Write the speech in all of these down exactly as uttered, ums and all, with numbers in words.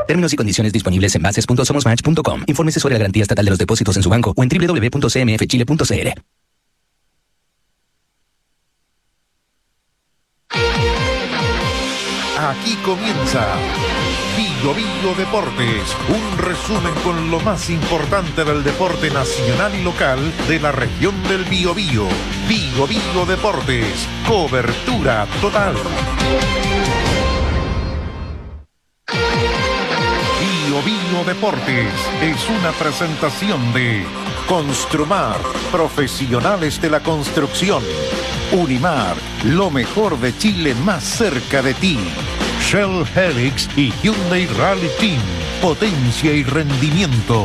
Términos y condiciones disponibles en bases punto somos match punto com. Infórmese sobre la garantía estatal de los depósitos en su banco o en doble u doble u doble u punto c m f chile punto c l. Aquí comienza Bio Bio Deportes, un resumen con lo más importante del deporte nacional y local de la región del Biobío. Bio Bio Deportes, cobertura total. Bio Bio Deportes es una presentación de Construmar, profesionales de la construcción. Unimar, lo mejor de Chile más cerca de ti. Shell Helix y Hyundai Rally Team, potencia y rendimiento.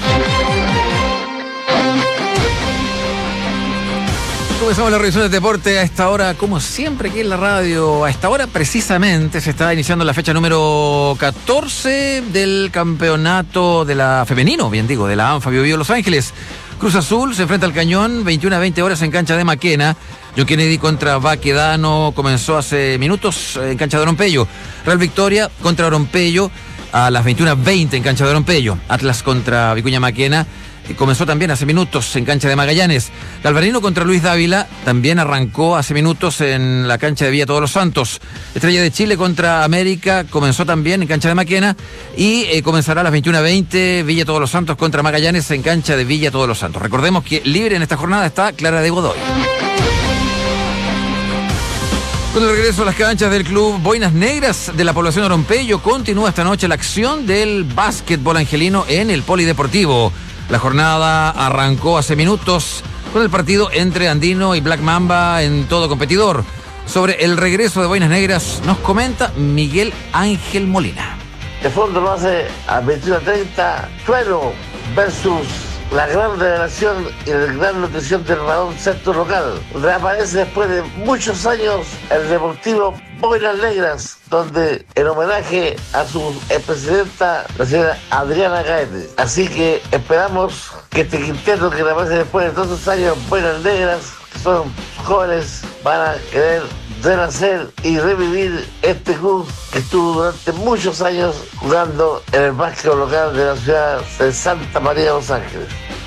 Comenzamos la revisión del deporte a esta hora, como siempre aquí en la radio. A esta hora precisamente se está iniciando la fecha número catorce del campeonato de la femenino, bien digo, de la ANFA Bio Bio Los Ángeles. Cruz Azul se enfrenta al Cañón, veintiuna a veinte horas en cancha de Maquena. John Kennedy contra Baquedano comenzó hace minutos en cancha de Oropello. Real Victoria contra Oropello a las veintiuna veinte en cancha de Oropello. Atlas contra Vicuña Maquena comenzó también hace minutos en cancha de Magallanes. Galvarino contra Luis Dávila también arrancó hace minutos en la cancha de Villa Todos los Santos. Estrella de Chile contra América comenzó también en cancha de Maquena y eh, comenzará a las veintiuna veinte Villa Todos los Santos contra Magallanes en cancha de Villa Todos los Santos. Recordemos que libre en esta jornada está Clara de Godoy. Con el regreso a las canchas del club Boinas Negras de la población de Oropello, continúa esta noche la acción del básquetbol angelino en el Polideportivo. La jornada arrancó hace minutos con el partido entre Andino y Black Mamba en todo competidor. Sobre el regreso de Boinas Negras nos comenta Miguel Ángel Molina. De fondo lo hace a veintiuno treinta, Trueno versus la gran revelación y la gran nutrición del Radón Centro Local. Reaparece después de muchos años el Deportivo Boinas Negras, donde en homenaje a su expresidenta, la señora Adriana Gaete. Así que esperamos que este quinteto que reaparece después de todos esos años Boinas Negras, que son jóvenes, van a querer renacer y revivir este club que estuvo durante muchos años jugando en el básquetbol local de la ciudad de Santa María de Los Ángeles.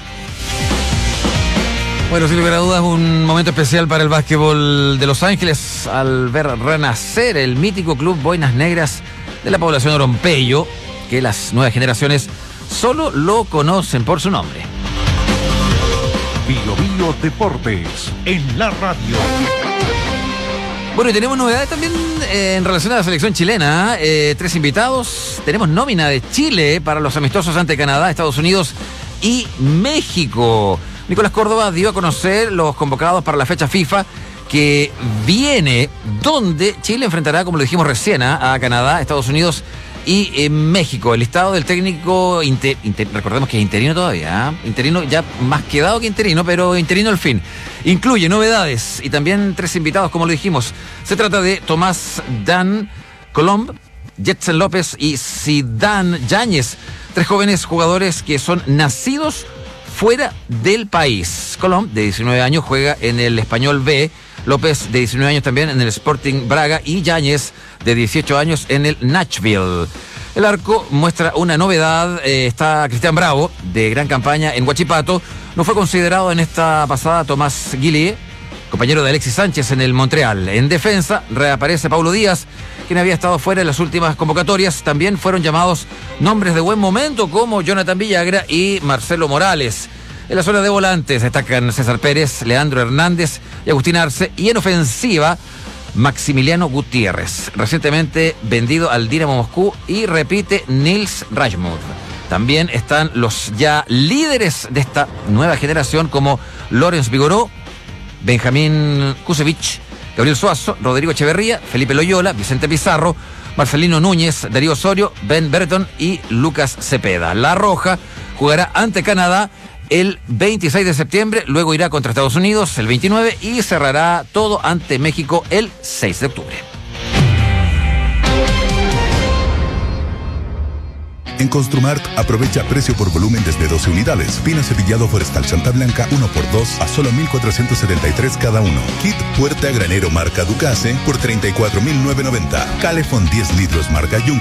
Bueno, sin lugar a dudas, un momento especial para el básquetbol de Los Ángeles al ver renacer el mítico club Boinas Negras de la población de Oropello, que las nuevas generaciones solo lo conocen por su nombre. Bio Bio Deportes en la radio. Bueno, y tenemos novedades también eh, en relación a la selección chilena. Eh, tres invitados. Tenemos nómina de Chile para los amistosos ante Canadá, Estados Unidos y México. Nicolás Córdoba dio a conocer los convocados para la fecha FIFA que viene, donde Chile enfrentará, como lo dijimos recién, a Canadá, Estados Unidos y eh, México. El listado del técnico, inter, inter, recordemos que es interino todavía, ¿eh? interino ya más quedado que interino, pero interino al fin. Incluye novedades y también tres invitados, como lo dijimos. Se trata de Tomás Dan Colomb, Jetson López y Zidane Yáñez, tres jóvenes jugadores que son nacidos fuera del país. Colomb, de diecinueve años, juega en el Español B. López, de diecinueve años, también en el Sporting Braga. Y Yáñez, de dieciocho años, en el Nashville. El arco muestra una novedad. Eh, está Cristian Bravo, de gran campaña en Huachipato. No fue considerado en esta pasada Tomás Guillier, compañero de Alexis Sánchez en el Montreal. En defensa reaparece Paulo Díaz, quien había estado fuera en las últimas convocatorias. También fueron llamados nombres de buen momento como Jonathan Villagra y Marcelo Morales. En la zona de volantes destacan César Pérez, Leandro Hernández y Agustín Arce. Y en ofensiva, Maximiliano Gutiérrez, recientemente vendido al Dinamo Moscú, y repite Nils Rajmuth. También están los ya líderes de esta nueva generación como Lorenz Vigoró, Benjamín Kusevich, Gabriel Suazo, Rodrigo Echeverría, Felipe Loyola, Vicente Pizarro, Marcelino Núñez, Darío Osorio, Ben Brereton y Lucas Cepeda. La Roja jugará ante Canadá el veintiséis de septiembre, luego irá contra Estados Unidos el veintinueve y cerrará todo ante México el seis de octubre. En Construmart, aprovecha precio por volumen desde doce unidades. Pino cepillado Forestal Santa Blanca uno por dos a solo mil cuatrocientos setenta y tres cada uno. Kit puerta granero marca Ducase por treinta y cuatro mil novecientos noventa. Calefón diez litros marca Jung